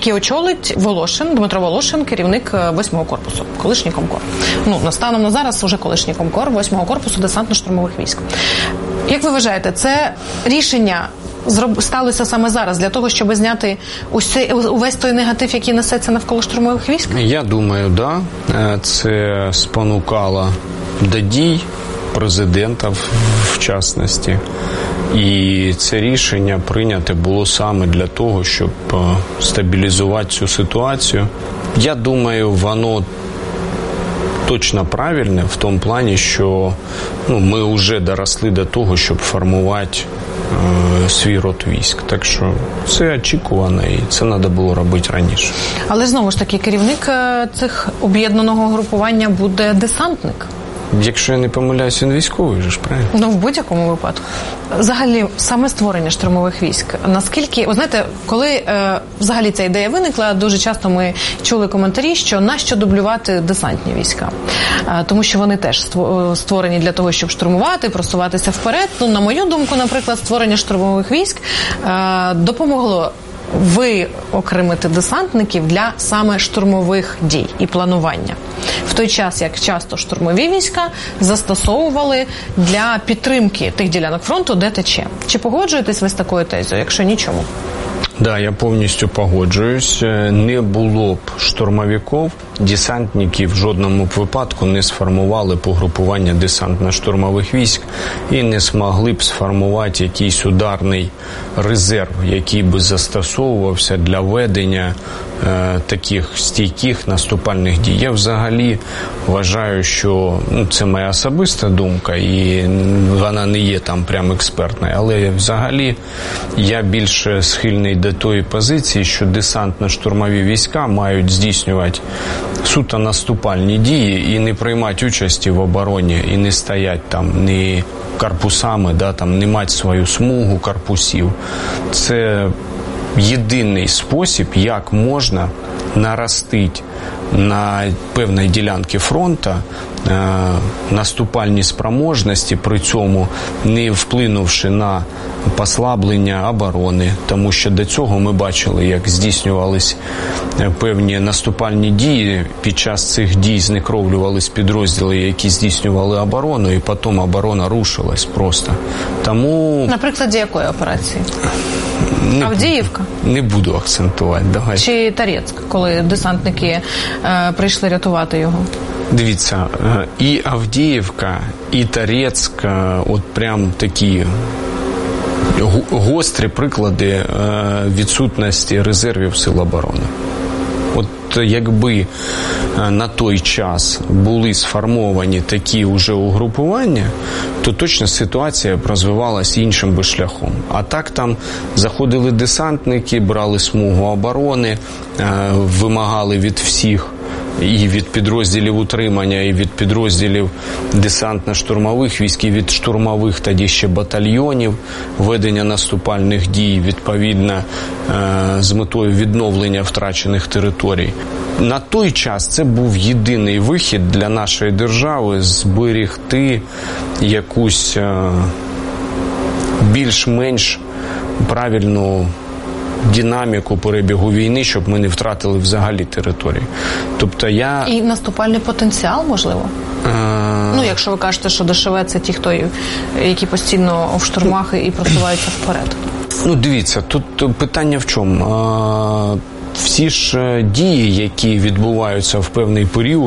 який очолить Волошин, Дмитро Волошин, керівник 8-го корпусу, колишній комкор. Станом на зараз уже колишній комкор 8-го корпусу десантно-штурмових військ. Як ви вважаєте, це рішення сталося саме зараз для того, щоб зняти увесь той негатив, який несеться навколо штурмових військ? Я думаю, да. Це спонукало до дій президента, в частності. І це рішення прийняте було саме для того, щоб стабілізувати цю ситуацію. Я думаю, воно точно правильне в тому плані, що ми вже доросли до того, щоб формувати свій род військ. Так що це очікувано і це треба було робити раніше. Але знову ж таки, керівник цих об'єднаного групування буде десантник. Якщо я не помиляюсь, він військовий же ж, правильно? В будь-якому випадку. Взагалі, саме створення штурмових військ. Наскільки, ви знаєте, коли взагалі ця ідея виникла, дуже часто ми чули коментарі, що нащо дублювати десантні війська. Тому що вони теж створені для того, щоб штурмувати, просуватися вперед. На мою думку, наприклад, створення штурмових військ допомогло виокремити десантників для саме штурмових дій і планування. В той час, як часто штурмові війська застосовували для підтримки тих ділянок фронту, де тече. Чи погоджуєтесь ви з такою тезою? Якщо ні, чому? Да, я повністю погоджуюсь. Не було б штурмовиків, десантники в жодному випадку не сформували погрупування десантно-штурмових військ і не змогли б сформувати якийсь ударний резерв, який би застосовувався для ведення таких стійких наступальних дій. Я взагалі вважаю, що це моя особиста думка, і вона не є там прям експертною, але взагалі я більше схильний до тої позиції, що десантно-штурмові війська мають здійснювати суто наступальні дії і не приймати участі в обороні, і не стоять там ні корпусами, не мати свою смугу корпусів. Це єдиний спосіб, як можна наростити на певній ділянці фронту наступальні спроможності, при цьому не вплинувши на послаблення оборони, тому що до цього ми бачили, як здійснювались певні наступальні дії. Під час цих дій знекровлювались підрозділи, які здійснювали оборону, і потім оборона рушилась просто. Тому... На прикладі якої операції? Авдіївка? Не буду акцентувати. Давай. Чи Торецьк, коли десантники прийшли рятувати його? Дивіться, і Авдіївка, і Торецьк, от прям такі гострі приклади відсутності резервів сил оборони. От якби на той час були сформовані такі вже угрупування, то точно ситуація б розвивалася іншим би шляхом. А так там заходили десантники, брали смугу оборони, вимагали від всіх, і від підрозділів утримання, і від підрозділів десантно-штурмових військ, і від штурмових тоді ще батальйонів, ведення наступальних дій, відповідно, з метою відновлення втрачених територій. На той час це був єдиний вихід для нашої держави зберегти якусь більш-менш правильну динаміку перебігу війни, щоб ми не втратили взагалі територію. Тобто І наступальний потенціал, можливо? Якщо ви кажете, що ДШВ – це ті, які постійно в штурмах і просуваються вперед. Дивіться, тут питання в чому? Всі ж дії, які відбуваються в певний період,